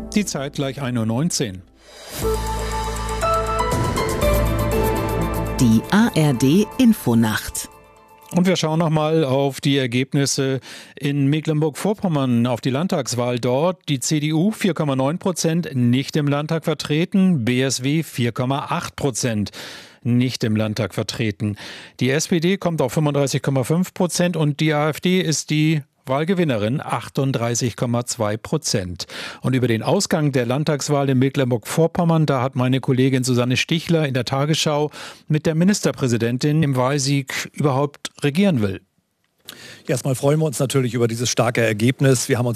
Die Zeit gleich 1:19 Uhr. Die ARD Infonacht. Und wir schauen nochmal auf die Ergebnisse in Mecklenburg-Vorpommern, auf die Landtagswahl dort. Die CDU 4,9%, nicht im Landtag vertreten, BSW 4,8%. Nicht im Landtag vertreten. Die SPD kommt auf 35,5% und die AfD ist die Wahlgewinnerin, 38,2%. Und über den Ausgang der Landtagswahl in Mecklenburg-Vorpommern, da hat meine Kollegin Susanne Stichler in der Tagesschau mit der Ministerpräsidentin im Wahlsieg überhaupt regieren will. Erstmal freuen wir uns natürlich über dieses starke Ergebnis. Wir haben uns